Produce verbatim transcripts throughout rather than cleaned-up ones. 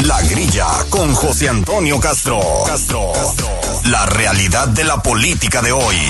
La Grilla con José Antonio Castro. Castro. La realidad de la política de hoy.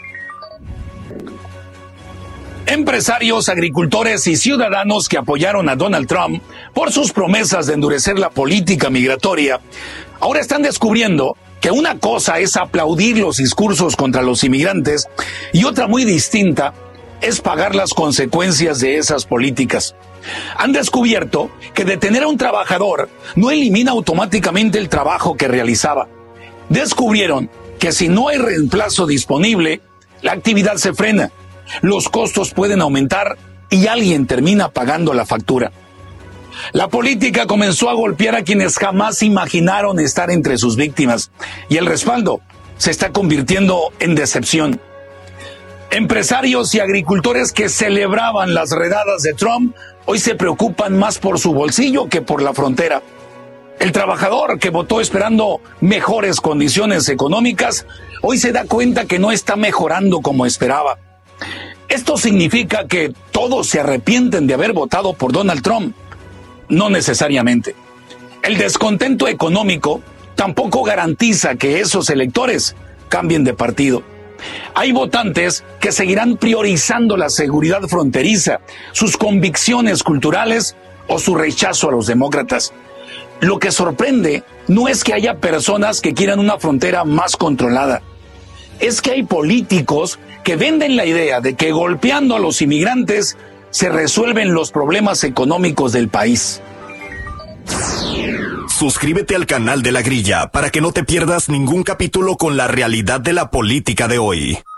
Empresarios, agricultores y ciudadanos que apoyaron a Donald Trump por sus promesas de endurecer la política migratoria, ahora están descubriendo que una cosa es aplaudir los discursos contra los inmigrantes y otra muy distinta es pagar las consecuencias de esas políticas. Han descubierto que detener a un trabajador no elimina automáticamente el trabajo que realizaba. Descubrieron que si no hay reemplazo disponible, la actividad se frena, los costos pueden aumentar y alguien termina pagando la factura. La política comenzó a golpear a quienes jamás imaginaron estar entre sus víctimas y el respaldo se está convirtiendo en decepción. Empresarios y agricultores que celebraban las redadas de Trump hoy se preocupan más por su bolsillo que por la frontera. El trabajador que votó esperando mejores condiciones económicas hoy se da cuenta que no está mejorando como esperaba. ¿Esto significa que todos se arrepienten de haber votado por Donald Trump? No necesariamente. El descontento económico tampoco garantiza que esos electores cambien de partido. Hay votantes que seguirán priorizando la seguridad fronteriza, sus convicciones culturales o su rechazo a los demócratas. Lo que sorprende no es que haya personas que quieran una frontera más controlada. Es que hay políticos que venden la idea de que golpeando a los inmigrantes se resuelven los problemas económicos del país. Suscríbete al canal de La Grilla para que no te pierdas ningún capítulo con la realidad de la política de hoy.